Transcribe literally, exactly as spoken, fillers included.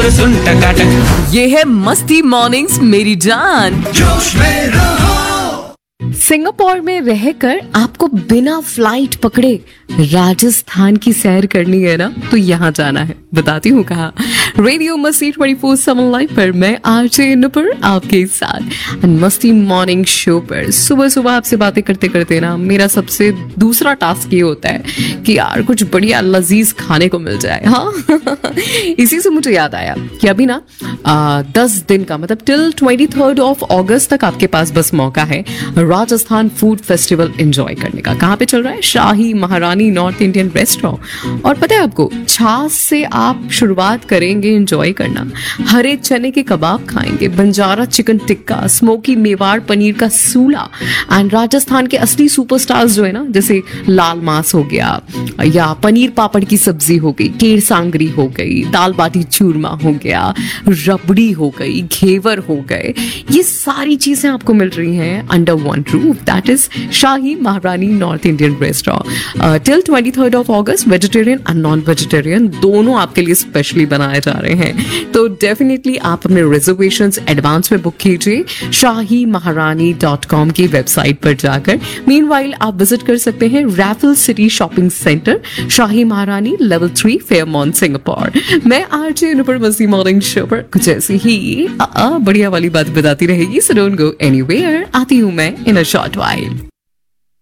और सुन टकाटक। ये है मस्ती मॉर्निंग्स मेरी जान। जोश में रहो। सिंगापुर में रहकर आपको बिना फ्लाइट पकड़े राजस्थान की सैर करनी है ना, तो यहाँ जाना है। बताती हूँ कहाँ। रेडियो मस्ती ट्वेंटी फोर सेवन लाइव पर मैं आरजे नुपुर आपके साथ मस्ती मॉर्निंग शो पर सुबह सुबह आपसे बातें करते करते ना मेरा सबसे दूसरा टास्क ये होता है कि यार कुछ बढ़िया लजीज खाने को मिल जाए। हाँ इसी से मुझे याद आया कि अभी ना आ, दस दिन का मतलब till twenty third of August तक आपके पास बस मौका है राजस्थान फूड फेस्टिवल एंजॉय करने का। कहाँ पे चल रहा है? शाही महारानी नॉर्थ इंडियन रेस्टोरेंट। और पता है आपको, छाछ से आप शुरुआत करेंगे एंजॉय करना, हरे चने के कबाब खाएंगे, बंजारा चिकन टिक्का, स्मोकी मेवाड़ पनीर का सूला एंड राजस्थान के असली सुपरस्टार्स जो है ना, जैसे लाल मांस हो गया या पनीर पापड़ की सब्जी हो गई, केर सांगरी हो गई, दाल बाटी चूरमा हो गया, रबड़ी हो गई, घेवर हो गए, ये सारी चीजें आपको मिल रही हैं under one roof, that is शाही महारानी north Indian restaurant. Till twenty third of August vegetarian and non vegetarian दोनों आपके लिए स्पेशली बनाए जा रहे हैं। तो डेफिनेटली आप अपने रिजर्वेशंस एडवांस में बुक कीजिए शाही महारानी डॉट कॉम की वेबसाइट पर जाकर। मीनवाइल आप विजिट कर सकते हैं रैफल सिटी शॉपिंग सेंटर, शाही महारानी, लेवल थ्री, फेयरमॉन्ट, सिंगापुर। मैं आरजे नुपुर मस्ती मॉर्निंग शो पर कुछ ऐसी ही आ, आ, बढ़िया वाली बात बताती रहेगी। So don't go anywhere. आती हूँ मैं इन अ शॉर्ट वाइल।